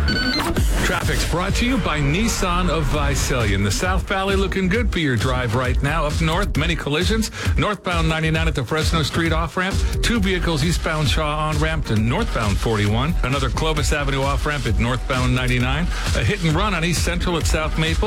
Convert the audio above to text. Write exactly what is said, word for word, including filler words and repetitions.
Traffic's brought to you by Nissan of Visalia. The South Valley looking good for your drive right now. Up north, many collisions. Northbound ninety-nine at the Fresno Street off-ramp. Two vehicles eastbound Shaw on-ramp to northbound forty-one. Another Clovis Avenue off-ramp at northbound ninety-nine. A hit and run on East Central at South Maple.